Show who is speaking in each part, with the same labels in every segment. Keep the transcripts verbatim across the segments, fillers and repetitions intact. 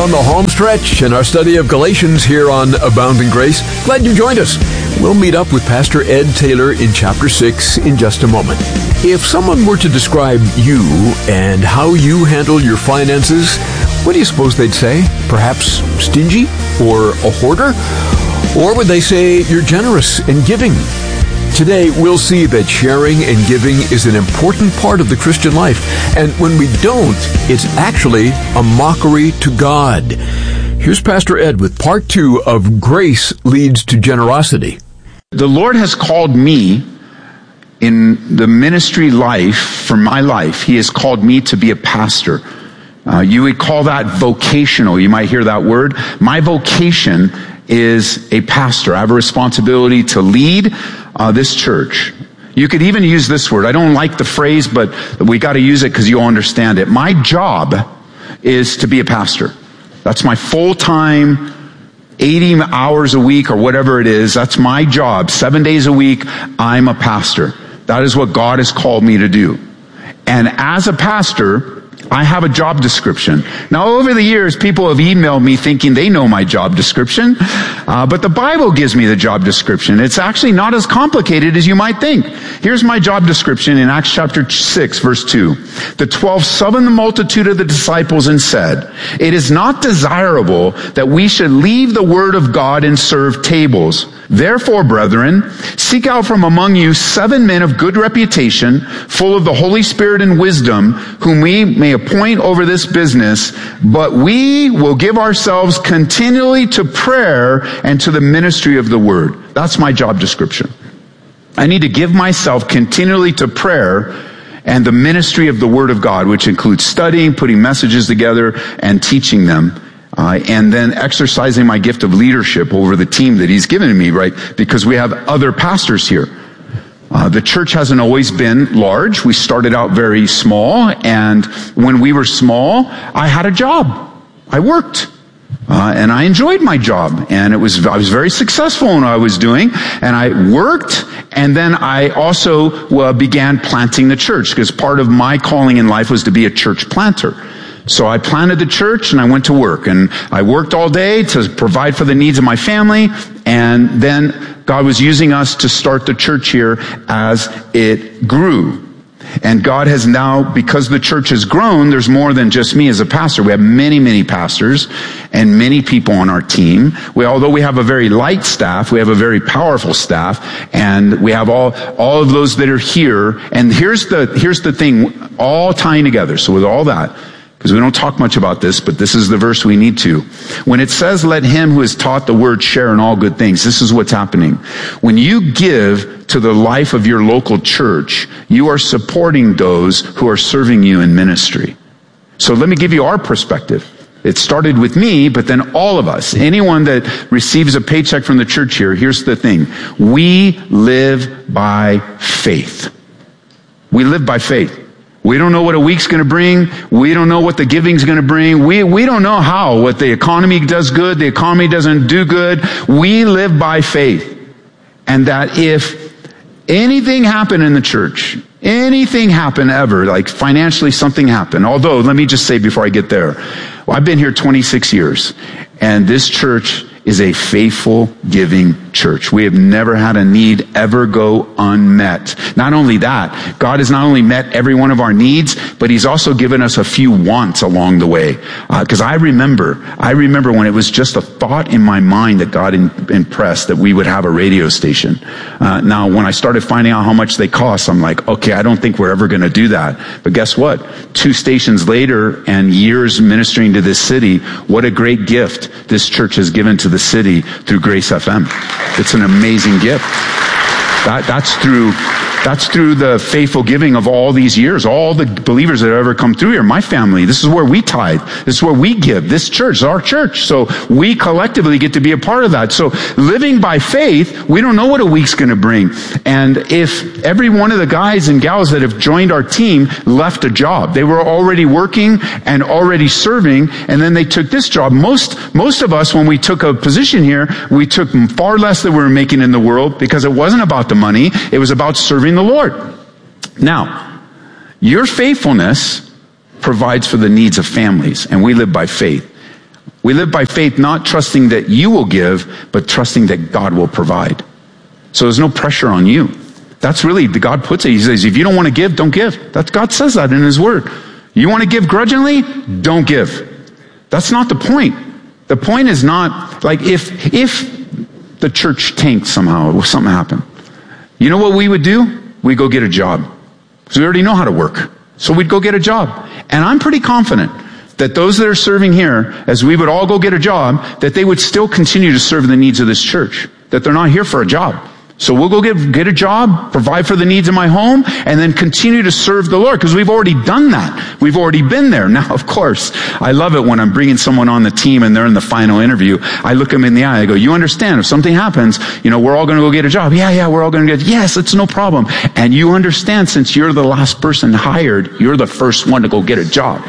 Speaker 1: on the home stretch in our study of Galatians here on Abounding Grace. Glad you joined us. We'll meet up with Pastor Ed Taylor in chapter six in just a moment. If someone were to describe you and how you handle your finances, what do you suppose they'd say? Perhaps stingy or a hoarder? Or would they say you're generous and giving? Today, we'll see that sharing and giving is an important part of the Christian life. And when we don't, it's actually a mockery to God. Here's Pastor Ed with part two of Grace Leads to Generosity.
Speaker 2: The Lord has called me in the ministry life, for my life, He has called me to be a pastor. Uh, you would call that vocational. You might hear that word. My vocation is a pastor. I have a responsibility to lead uh, this church. You could even use this word. I don't like the phrase, but we got to use it because you'll understand it. My job is to be a pastor. That's my full-time, eighty hours a week or whatever it is. That's my job. Seven days a week, I'm a pastor. That is what God has called me to do. And as a pastor, I have a job description. Now, over the years, people have emailed me thinking they know my job description, uh, but the Bible gives me the job description. It's actually not as complicated as you might think. Here's my job description in Acts chapter six, verse two. The twelve summoned the multitude of the disciples and said, "It is not desirable that we should leave the word of God and serve tables. Therefore, brethren, seek out from among you seven men of good reputation, full of the Holy Spirit and wisdom, whom we may appoint over this business, but we will give ourselves continually to prayer and to the ministry of the word." That's my job description. I need to give myself continually to prayer and the ministry of the word of God, which includes studying, putting messages together, and teaching them. Uh, and then exercising my gift of leadership over the team that He's given me, right? Because we have other pastors here. Uh, the church hasn't always been large. We started out very small, and when we were small, I had a job. I worked. Uh, and I enjoyed my job, and it was, I was very successful in what I was doing, and I worked, and then I also uh, began planting the church, because part of my calling in life was to be a church planter. So I planted the church and I went to work, and I worked all day to provide for the needs of my family, and then God was using us to start the church here as it grew. And God has now, because the church has grown, there's more than just me as a pastor. We have many, many pastors and many people on our team. We, although we have a very light staff, we have a very powerful staff, and we have all, all of those that are here. And here's the, here's the thing, all tying together. So with all that, because we don't talk much about this, but this is the verse we need to. When it says, "Let him who is taught the word share in all good things," this is what's happening. When you give to the life of your local church, you are supporting those who are serving you in ministry. So let me give you our perspective. It started with me, but then all of us, anyone that receives a paycheck from the church here, here's the thing. We live by faith. We live by faith. We don't know what a week's going to bring. We don't know what the giving's going to bring. We we don't know how, what the economy does good, the economy doesn't do good. We live by faith. And that if anything happened in the church, anything happened ever, like financially something happened, although, let me just say before I get there, well, I've been here twenty-six years, and this church is a faithful giving church. We have never had a need ever go unmet. Not only that, God has not only met every one of our needs, but He's also given us a few wants along the way. Because uh, I remember, I remember when it was just a thought in my mind that God in, impressed that we would have a radio station. Uh, now, when I started finding out how much they cost, I'm like, okay, I don't think we're ever going to do that. But guess what? Two stations later and years ministering to this city, what a great gift this church has given to the city through Grace F M. It's an amazing gift. That, that's through, that's through the faithful giving of all these years, all the believers that have ever come through here. My family, this is where we tithe. This is where we give. This church is our church. So we collectively get to be a part of that. So living by faith, we don't know what a week's going to bring. And if every one of the guys and gals that have joined our team left a job, they were already working and already serving, and then they took this job. Most, most of us, when we took a position here, we took far less than we were making in the world, because it wasn't about the money. It was about serving the Lord. Now, your faithfulness provides for the needs of families, and we live by faith. We live by faith, not trusting that you will give, but trusting that God will provide. So there's no pressure on you. That's really, God puts it. He says, if you don't want to give, don't give. That's, God says that in his word. You want to give grudgingly? Don't give. That's not the point. The point is not, like, if, if the church tanked somehow, or something happened, you know what we would do? We'd go get a job. Because we already know how to work. So we'd go get a job. And I'm pretty confident that those that are serving here, as we would all go get a job, that they would still continue to serve the needs of this church. That they're not here for a job. So we'll go get, get a job, provide for the needs of my home, and then continue to serve the Lord, because we've already done that. We've already been there. Now, of course, I love it when I'm bringing someone on the team and they're in the final interview. I look them in the eye. I go, you understand, if something happens, you know, we're all going to go get a job. Yeah, yeah, we're all going to get, yes, it's no problem. And you understand, since you're the last person hired, you're the first one to go get a job.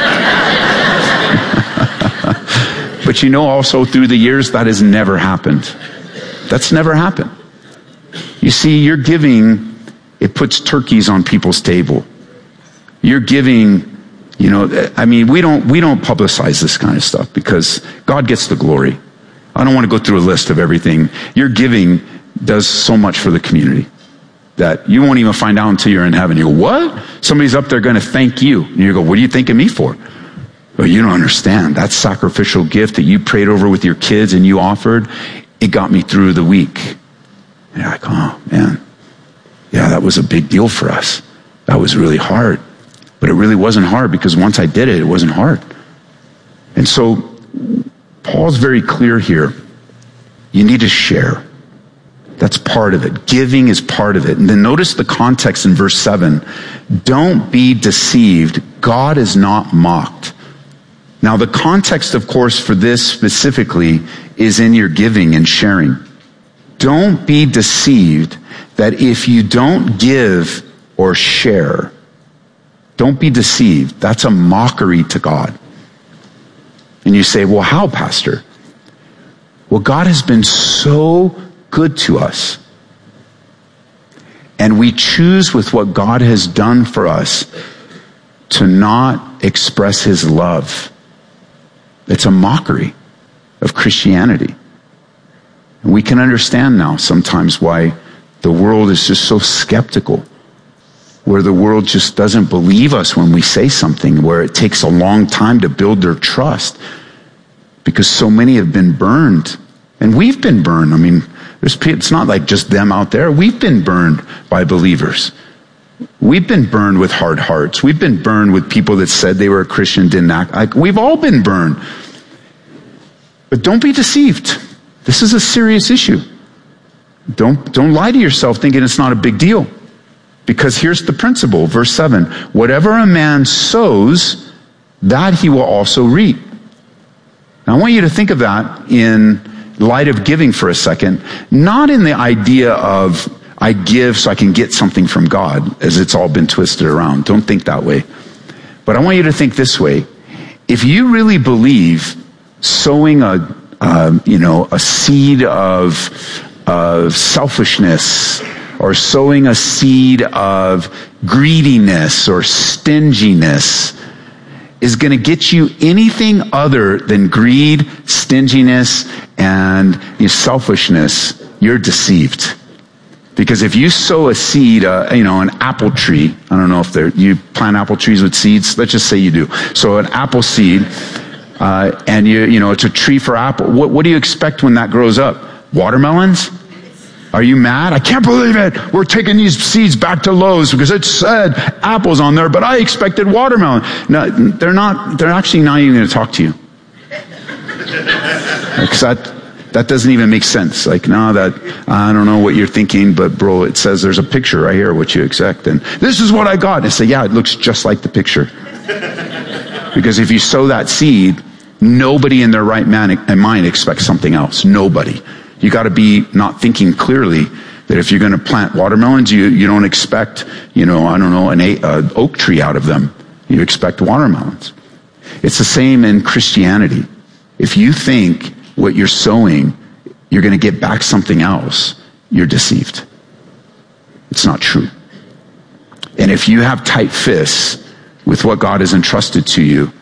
Speaker 2: But you know, also through the years, that has never happened. That's never happened. You see, your giving, it puts turkeys on people's table. Your giving, you know, I mean, we don't, we don't publicize this kind of stuff because God gets the glory. I don't want to go through a list of everything. Your giving does so much for the community that you won't even find out until you're in heaven. You go, what? Somebody's up there going to thank you. And you go, what are you thanking me for? Well, you don't understand. That sacrificial gift that you prayed over with your kids and you offered, it got me through the week. And you're like, oh, man, yeah, that was a big deal for us. That was really hard. But it really wasn't hard, because once I did it, it wasn't hard. And so Paul's very clear here. You need to share. That's part of it. Giving is part of it. And then notice the context in verse seven. Don't be deceived. God is not mocked. Now, the context, of course, for this specifically is in your giving and sharing. Don't be deceived that if you don't give or share, don't be deceived. That's a mockery to God. And you say, well, how, Pastor? Well, God has been so good to us. And we choose with what God has done for us to not express his love. It's a mockery of Christianity. And we can understand now sometimes why the world is just so skeptical, where the world just doesn't believe us when we say something, where it takes a long time to build their trust, because so many have been burned. And we've been burned. I mean, there's, it's not like just them out there. We've been burned by believers. We've been burned with hard hearts. We've been burned with people that said they were a Christian, didn't act like. We've all been burned. But don't be deceived. This is a serious issue. Don't, don't lie to yourself thinking it's not a big deal. Because here's the principle, verse seven. Whatever a man sows, that he will also reap. Now I want you to think of that in light of giving for a second. Not in the idea of, I give so I can get something from God, as it's all been twisted around. Don't think that way. But I want you to think this way. If you really believe sowing a, uh, you know, a seed of, of selfishness, or sowing a seed of greediness or stinginess is going to get you anything other than greed, stinginess, and you know, selfishness, you're deceived. Because if you sow a seed, uh, you know, an apple tree, I don't know if they're, you plant apple trees with seeds. Let's just say you do. So an apple seed, uh, and you, you know, it's a tree for apple. What, what do you expect when that grows up? Watermelons? Are you mad? I can't believe it. We're taking these seeds back to Lowe's because it said apples on there, but I expected watermelon. No, they're not, they're actually not even going to talk to you. Because that, that doesn't even make sense. Like, no, that, I don't know what you're thinking, but bro, it says there's a picture right here, what you expect. And this is what I got. And I say, yeah, it looks just like the picture. Because if you sow that seed, nobody in their right man and mind expects something else. Nobody. You got to be not thinking clearly that if you're going to plant watermelons, you, you don't expect, you know, I don't know, an uh, oak tree out of them. You expect watermelons. It's the same in Christianity. If you think what you're sowing, you're going to get back something else, you're deceived. It's not true. And if you have tight fists with what God has entrusted to you,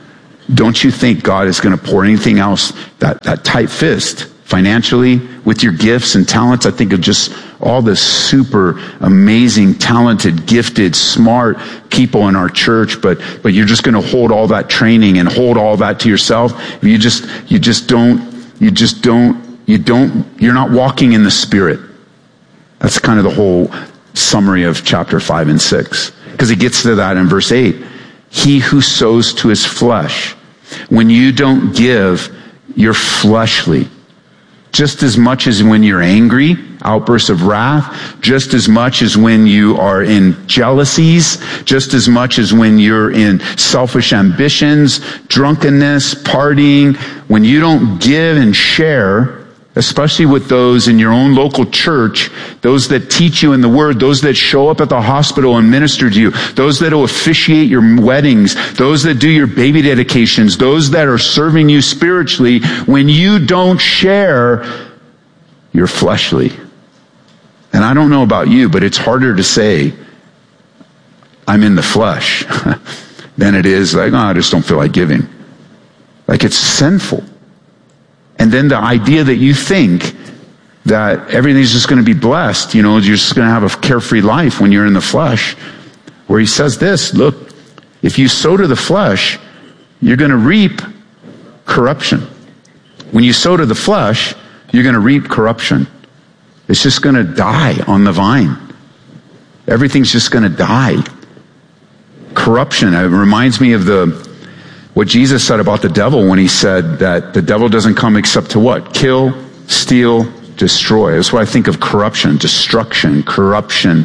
Speaker 2: don't you think God is going to pour anything else, that, that tight fist, financially, with your gifts and talents? I think of just all the super amazing, talented, gifted, smart people in our church, but, but you're just going to hold all that training and hold all that to yourself. You just, you just don't, you just don't, you don't, you're not walking in the Spirit. That's kind of the whole summary of chapter five and six. Because he gets to that in verse eight. He who sows to his flesh, when you don't give, you're fleshly. Just as much as when you're angry, outbursts of wrath, just as much as when you are in jealousies, just as much as when you're in selfish ambitions, drunkenness, partying, when you don't give and share, especially with those in your own local church, those that teach you in the Word, those that show up at the hospital and minister to you, those that will officiate your weddings, those that do your baby dedications, those that are serving you spiritually, when you don't share, you're fleshly. And I don't know about you, but it's harder to say, I'm in the flesh, than it is like, oh, I just don't feel like giving. Like, it's sinful. And then the idea that you think that everything's just going to be blessed, you know, you're just going to have a carefree life when you're in the flesh, where he says this, look, if you sow to the flesh, you're going to reap corruption. When you sow to the flesh, you're going to reap corruption. It's just going to die on the vine. Everything's just going to die. Corruption, it reminds me of the what Jesus said about the devil when he said that the devil doesn't come except to what? Kill, steal, destroy. That's what I think of corruption, destruction, corruption.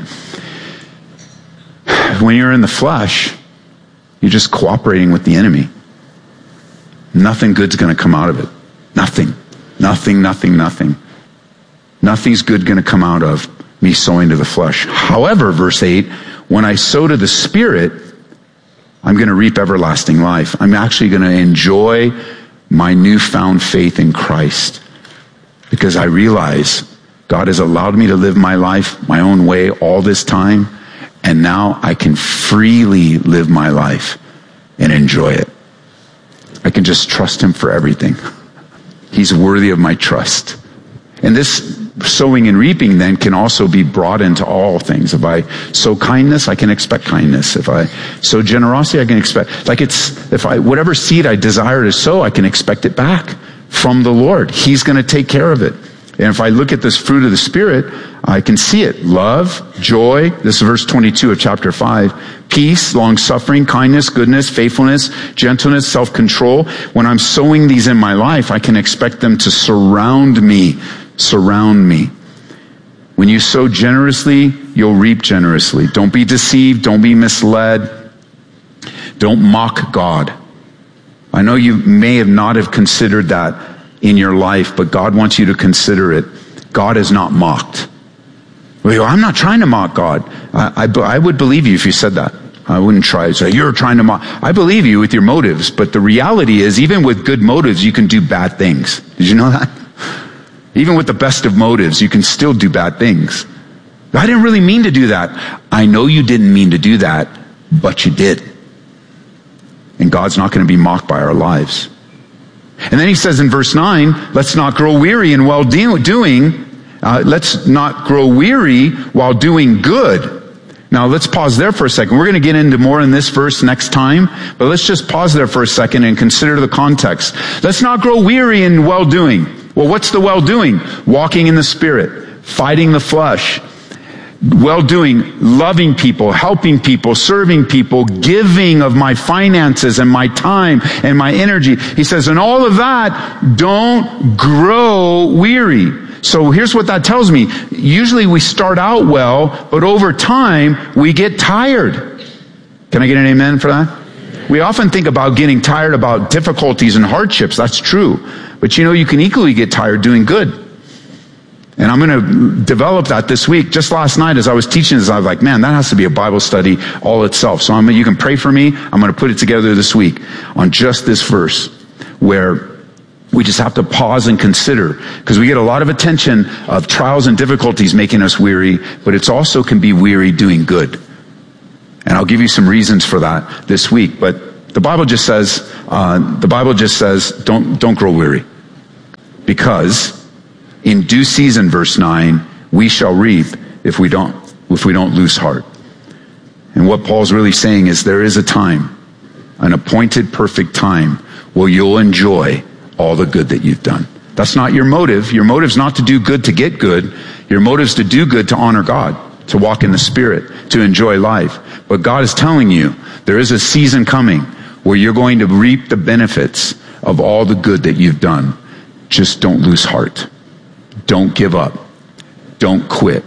Speaker 2: When you're in the flesh, you're just cooperating with the enemy. Nothing good's going to come out of it. Nothing. Nothing, nothing, nothing. Nothing's good going to come out of me sowing to the flesh. However, verse eight, when I sow to the Spirit, I'm going to reap everlasting life. I'm actually going to enjoy my newfound faith in Christ, because I realize God has allowed me to live my life my own way all this time, and now I can freely live my life and enjoy it. I can just trust him for everything. He's worthy of my trust. And this sowing and reaping then can also be brought into all things. If I sow kindness, I can expect kindness. If I sow generosity, I can expect, like it's, if I, whatever seed I desire to sow, I can expect it back from the Lord. He's going to take care of it. And if I look at this fruit of the Spirit, I can see it. Love, joy, this is verse twenty-two of chapter five, peace, long-suffering, kindness, goodness, faithfulness, gentleness, self-control. When I'm sowing these in my life, I can expect them to surround me. Surround me. When you sow generously, you'll reap generously. Don't be deceived. Don't be misled. Don't mock God. I know you may have not have considered that in your life, but God wants you to consider it. God is not mocked. Well, I'm not trying to mock God. I, I, I would believe you if you said that. I wouldn't try to say, you're trying to mock. I believe you with your motives, but the reality is, even with good motives, you can do bad things. Did you know that? Even with the best of motives, you can still do bad things. I didn't really mean to do that. I know you didn't mean to do that, but you did. And God's not going to be mocked by our lives. And then he says in verse nine, let's not grow weary in well doing. Uh, let's not grow weary while doing good. Now let's pause there for a second. We're going to get into more in this verse next time, but let's just pause there for a second and consider the context. Let's not grow weary in well doing. Well, what's the well-doing? Walking in the Spirit, fighting the flesh, well-doing, loving people, helping people, serving people, giving of my finances and my time and my energy. He says, and all of that, don't grow weary. So here's what that tells me. Usually we start out well, but over time we get tired. Can I get an amen for that? We often think about getting tired about difficulties and hardships. That's true. But you know, you can equally get tired doing good. And I'm going to develop that this week. Just last night as I was teaching this, I was like, man, that has to be a Bible study all itself. So I'm, you can pray for me. I'm going to put it together this week on just this verse, where we just have to pause and consider, because we get a lot of attention of trials and difficulties making us weary, but it also can be weary doing good. And I'll give you some reasons for that this week. But The Bible just says, uh, the Bible just says, don't, don't grow weary. Because in due season, verse nine, we shall reap if we don't, if we don't lose heart. And what Paul's really saying is there is a time, an appointed perfect time, where you'll enjoy all the good that you've done. That's not your motive. Your motive's not to do good to get good. Your motive's to do good to honor God, to walk in the Spirit, to enjoy life. But God is telling you there is a season coming where you're going to reap the benefits of all the good that you've done. Just don't lose heart. Don't give up. Don't quit.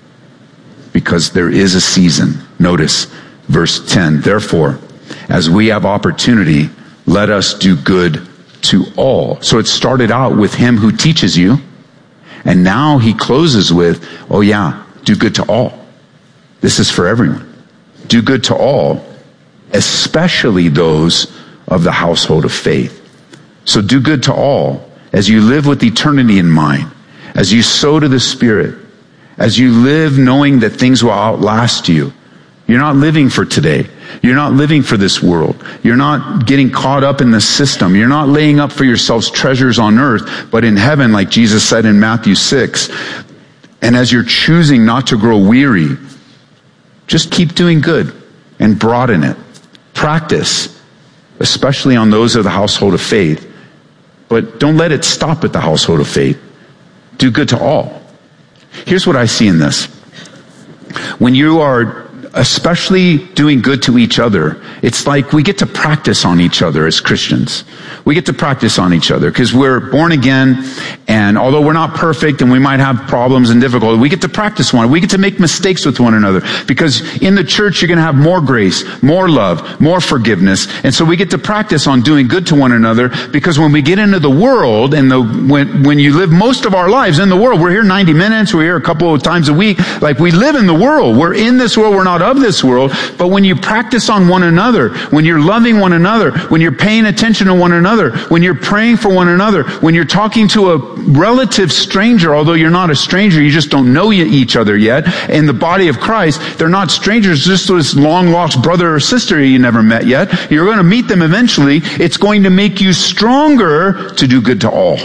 Speaker 2: Because there is a season. Notice verse ten. Therefore, as we have opportunity, let us do good to all. So it started out with him who teaches you. And now he closes with, oh yeah, do good to all. This is for everyone. Do good to all, especially those of the household of faith. So do good to all as you live with eternity in mind, as you sow to the Spirit, as you live knowing that things will outlast you. You're not living for today. You're not living for this world. You're not getting caught up in the system. You're not laying up for yourselves treasures on earth, but in heaven, like Jesus said in Matthew six. And as you're choosing not to grow weary, just keep doing good and broaden it. Practice, especially on those of the household of faith. But don't let it stop at the household of faith. Do good to all. Here's what I see in this. When you are especially doing good to each other, it's like we get to practice on each other as Christians. We get to practice on each other because we're born again, and although we're not perfect and we might have problems and difficulties, we get to practice one. We get to make mistakes with one another because in the church you're going to have more grace, more love, more forgiveness, and so we get to practice on doing good to one another because when we get into the world and the when when you live most of our lives in the world, we're here ninety minutes, we're here a couple of times a week, like we live in the world. We're in this world, we're not of this world, but when you practice on one another, when you're loving one another, when you're paying attention to one another, when you're praying for one another, when you're talking to a relative stranger, although you're not a stranger, you just don't know each other yet, in the body of Christ, they're not strangers, just this long lost brother or sister you never met yet. You're going to meet them eventually. It's going to make you stronger to do good to all.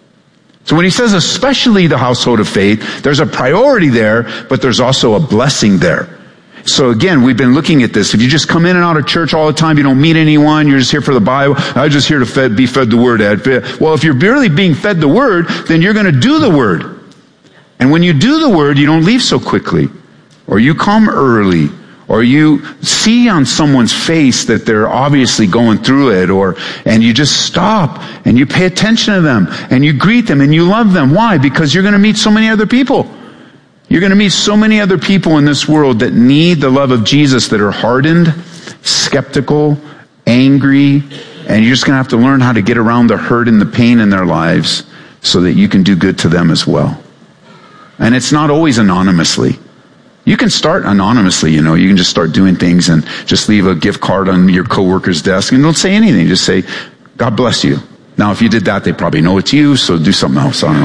Speaker 2: So when he says especially the household of faith, there's a priority there, but there's also a blessing there. So again, we've been looking at this. If you just come in and out of church all the time, you don't meet anyone, you're just here for the Bible, I'm just here to fed, be fed the Word, Ed. Well, if you're really being fed the Word, then you're going to do the Word. And when you do the Word, you don't leave so quickly. Or you come early. Or you see on someone's face that they're obviously going through it, or, and you just stop and you pay attention to them and you greet them and you love them. Why? Because you're going to meet so many other people. You're going to meet so many other people in this world that need the love of Jesus, that are hardened, skeptical, angry, and you're just going to have to learn how to get around the hurt and the pain in their lives so that you can do good to them as well. And it's not always anonymously. You can start anonymously, you know, you can just start doing things and just leave a gift card on your coworker's desk and don't say anything. Just say, God bless you. Now, if you did that, they probably know it's you, so do something else. I don't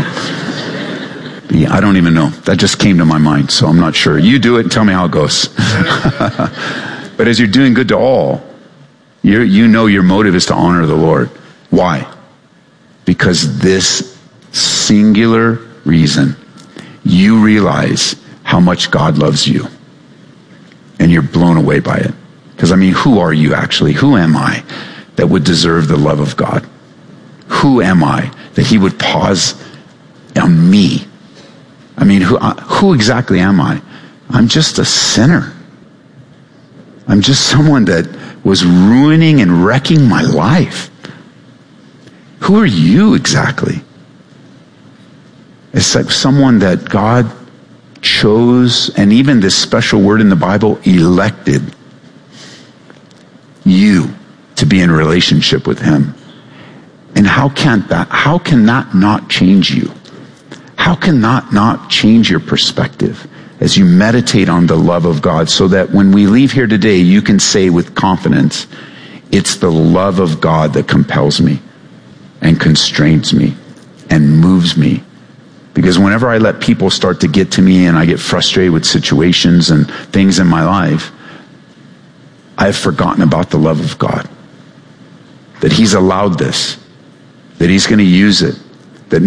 Speaker 2: know. Yeah, I don't even know. That just came to my mind, so I'm not sure. You do it and tell me how it goes. But as you're doing good to all, you you know your motive is to honor the Lord. Why? Because this singular reason, you realize how much God loves you. And you're blown away by it. Because, I mean, who are you actually? Who am I that would deserve the love of God? Who am I that he would pause on me? I mean, who, who exactly am I? I'm just a sinner. I'm just someone that was ruining and wrecking my life. Who are you exactly? It's like someone that God chose, and even this special word in the Bible, elected you to be in relationship with him. And how can that, how can that not change you? How can that not change your perspective as you meditate on the love of God, so that when we leave here today, you can say with confidence, it's the love of God that compels me and constrains me and moves me. Because whenever I let people start to get to me and I get frustrated with situations and things in my life, I've forgotten about the love of God. that he's allowed this, that he's going to use it